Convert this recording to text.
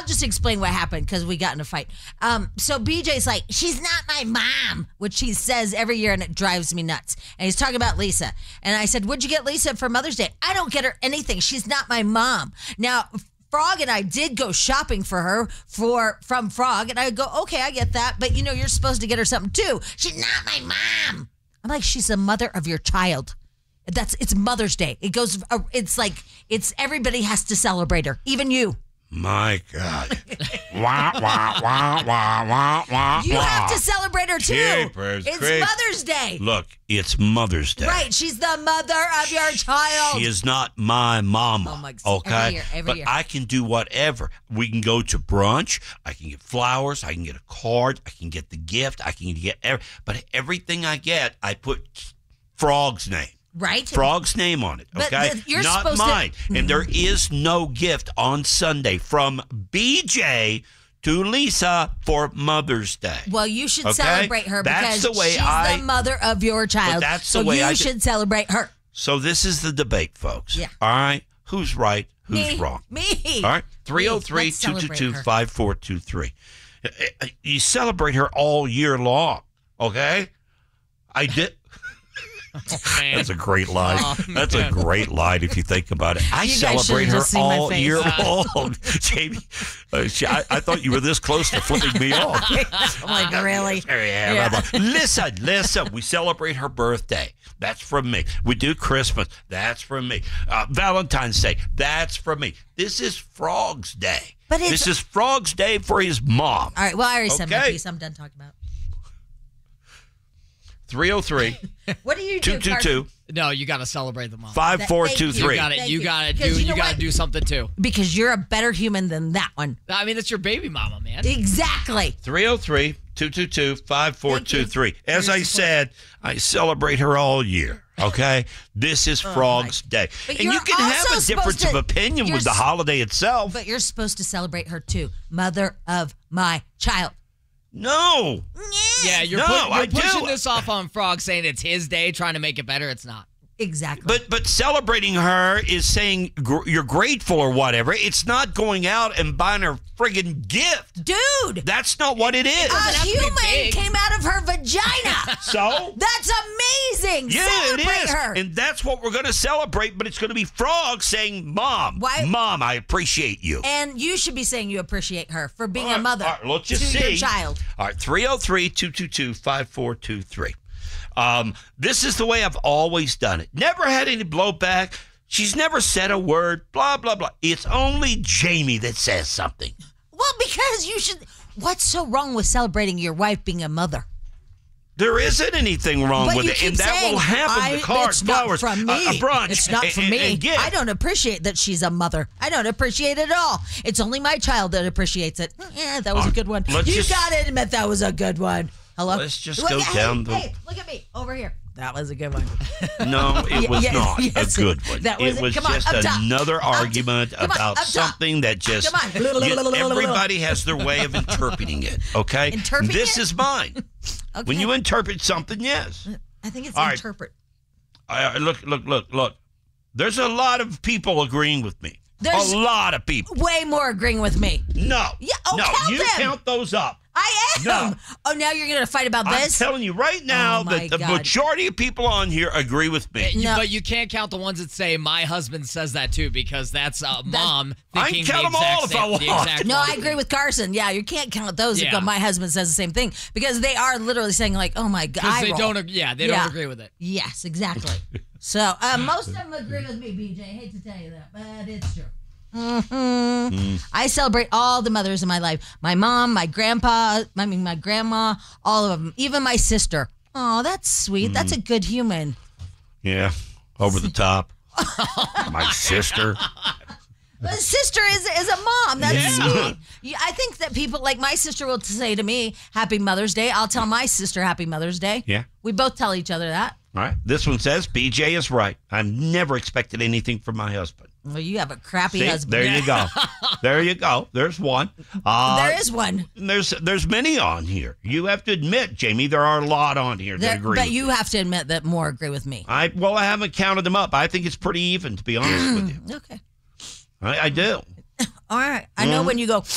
just explain what happened because we got in a fight. So BJ's like, she's not my mom, which he says every year, and it drives me nuts. And he's talking about Lisa. And I said, what'd you get Lisa for Mother's Day? I don't get her anything. She's not my mom. Now, Frog and I did go shopping for her from Frog, and I go, okay, I get that, but you're supposed to get her something too. She's not my mom. I'm like, she's the mother of your child. It's Mother's Day. It goes. It's like everybody has to celebrate her, even you. My God. Wah, wah, wah, wah, wah, wah, You have to celebrate her too. Jeepers, it's great. Mother's Day. Look, it's Mother's Day. Right. She's the mother of your child. She is not my mama. Oh my God. Okay? Every year. I can do whatever. We can go to brunch. I can get flowers. I can get a card. I can get the gift. I can get but everything I get, I put Frog's name. Right. Frog's name on it, okay? But you're not supposed mine. to... And there is no gift on Sunday from BJ to Lisa for Mother's Day. Well, you should celebrate her that's because the way she's the mother of your child. But that's so the way you should celebrate her. So this is the debate, folks. Yeah. All right? Who's right? Who's wrong? Me. All right? 303-222-5423. You celebrate her all year long, okay? I did... Oh, man. That's a great line. Oh, that's a great line if you think about it. I celebrate her all year long. Jamie, I thought you were this close to flipping me off. I'm like, really? Yeah. Listen, we celebrate her birthday. That's from me. We do Christmas. That's from me. Valentine's Day. That's from me. This is Frog's Day. This is Frog's Day for his mom. All right, well, I already said my piece. I'm done talking about it. 303. What do you do, 222. No, you got to celebrate the mom. 5423. You got to do something too. Because you're a better human than that one. I mean, it's your baby mama, man. Exactly. 303-222-5423. As I said, I celebrate her all year. Okay? This is Frog's Day. But and you can have a difference of opinion with the holiday itself. But you're supposed to celebrate her too. Mother of my child. No. Yeah, you're pushing this off on Frog, saying it's his day, trying to make it better. It's not. Exactly. But celebrating her is saying you're grateful or whatever. It's not going out and buying her friggin' gift. Dude. That's not what it is. A human came out of her vagina. So? That's amazing. Yeah, celebrate it is. her. And that's what we're going to celebrate, but it's going to be Frog saying, Mom, I appreciate you. And you should be saying you appreciate her for being a mother all right, let's just to your child. All right, 303-222-5423. This is the way I've always done it. Never had any blowback. She's never said a word, blah, blah, blah. It's only Jamie that says something. Well, because you should. What's so wrong with celebrating your wife being a mother? There isn't anything wrong with it, and that will happen. The cards, flowers, from me. a brunch. It's not from me. I don't appreciate that she's a mother. I don't appreciate it at all. It's only my child that appreciates it. Yeah, that was a good one. You got to admit that was a good one. Hello? Let's just go down the... Hey, look at me. Over here. That was a good one. No, it was not a good one. It was just another argument about something that just... Everybody has their way of interpreting it, okay? This is mine. Okay. When you interpret something, yes. I think it's interpret. Look. There's a lot of people agreeing with me. There's a lot of people. Way more agreeing with me. No. Yeah, Count those up. I am. No. Oh, now you're going to fight about this? I'm telling you right now that the majority of people on here agree with me. But you can't count the ones that say, my husband says that too, because that's mom thinking I can count them all if I want. No, I agree with Carson. Yeah, you can't count those that go, my husband says the same thing, because they are literally saying like, oh my God. Because they don't agree with it. Yes, exactly. So most of them agree with me, BJ. I hate to tell you that, but it's true. I celebrate all the mothers in my life. My mom, my grandpa, my grandma, all of them. Even my sister. Oh, that's sweet. That's a good human. Yeah, over the top. My sister. My sister is a mom. That's sweet. I think that people, like my sister will say to me, Happy Mother's Day. I'll tell my sister Happy Mother's Day. Yeah. We both tell each other that. All right. This one says, BJ is right. I've never expected anything from my husband. Well, you have a crappy husband. There you go. There you go. There's one. There is one. There's many on here. You have to admit, Jamie, there are a lot on here that agree. But you have to admit that more agree with me. I haven't counted them up. I think it's pretty even, to be honest with you. Okay. I do. All right. I know when you go,